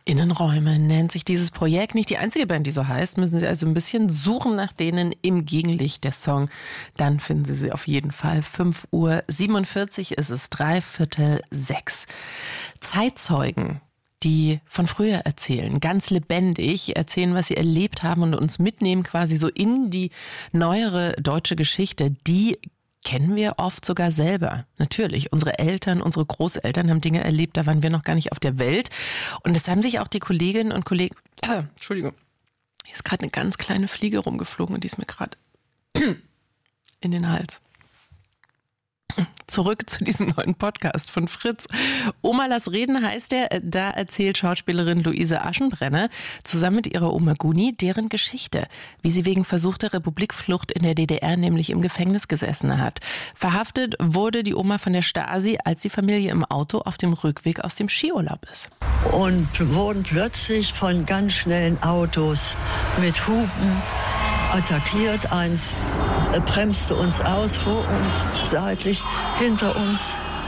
Innenräume nennt sich dieses Projekt. Nicht die einzige Band, die so heißt. Müssen Sie also ein bisschen suchen nach denen im Gegenlicht der Song. Dann finden Sie sie auf jeden Fall. 5:47 ist es, 5:45. Zeitzeugen, die von früher erzählen, ganz lebendig erzählen, was sie erlebt haben und uns mitnehmen quasi so in die neuere deutsche Geschichte, die kennen wir oft sogar selber. Natürlich, unsere Eltern, unsere Großeltern haben Dinge erlebt, da waren wir noch gar nicht auf der Welt. Und es haben sich auch die Kolleginnen und Kollegen... Entschuldigung, hier ist gerade eine ganz kleine Fliege rumgeflogen und die ist mir gerade in den Hals. Zurück zu diesem neuen Podcast von Fritz. Oma, lass reden heißt er. Da erzählt Schauspielerin Luise Aschenbrenner zusammen mit ihrer Oma Guni deren Geschichte, wie sie wegen versuchter Republikflucht in der DDR nämlich im Gefängnis gesessen hat. Verhaftet wurde die Oma von der Stasi, als die Familie im Auto auf dem Rückweg aus dem Skiurlaub ist. Und wurden plötzlich von ganz schnellen Autos mit Hupen attackiert. Eins bremste uns aus, vor uns, seitlich, hinter uns.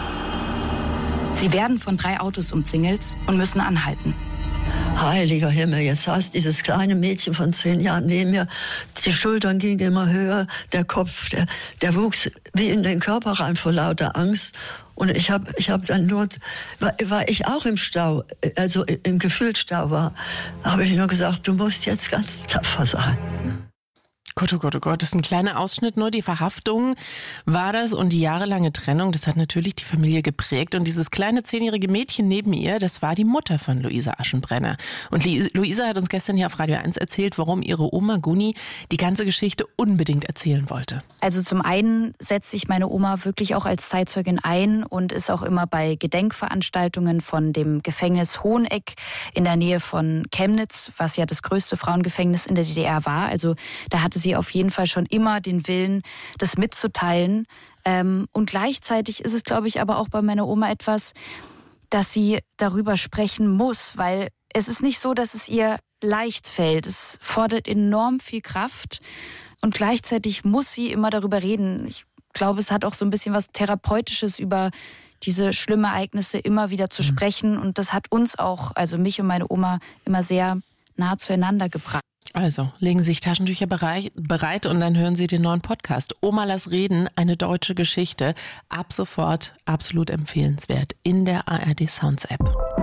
Sie werden von 3 Autos umzingelt und müssen anhalten. Heiliger Himmel, jetzt saß dieses kleine Mädchen von 10 Jahren neben mir. Die Schultern gingen immer höher, der Kopf, der wuchs wie in den Körper rein vor lauter Angst. Und ich hab dann nur, weil ich auch im Stau, also im Gefühlsstau war, habe ich nur gesagt, du musst jetzt ganz tapfer sein. Gott, oh Gott, oh Gott, das ist ein kleiner Ausschnitt nur. Die Verhaftung war das und die jahrelange Trennung, das hat natürlich die Familie geprägt. Und dieses kleine 10-jährige Mädchen neben ihr, das war die Mutter von Luise Aschenbrenner. Und Luise hat uns gestern hier auf Radio 1 erzählt, warum ihre Oma Guni die ganze Geschichte unbedingt erzählen wollte. Also zum einen setzt sich meine Oma wirklich auch als Zeitzeugin ein und ist auch immer bei Gedenkveranstaltungen von dem Gefängnis Hoheneck in der Nähe von Chemnitz, was ja das größte Frauengefängnis in der DDR war. Also da hatte sie auf jeden Fall schon immer den Willen, das mitzuteilen. Und gleichzeitig ist es, glaube ich, aber auch bei meiner Oma etwas, dass sie darüber sprechen muss, weil es ist nicht so, dass es ihr leicht fällt. Es fordert enorm viel Kraft und gleichzeitig muss sie immer darüber reden. Ich glaube, es hat auch so ein bisschen was Therapeutisches, über diese schlimmen Ereignisse immer wieder zu sprechen. Und das hat uns auch, also mich und meine Oma, immer sehr nah zueinander gebracht. Also, legen Sie sich Taschentücher bereit und dann hören Sie den neuen Podcast. Oma, lass reden, eine deutsche Geschichte. Ab sofort absolut empfehlenswert in der ARD Sounds App.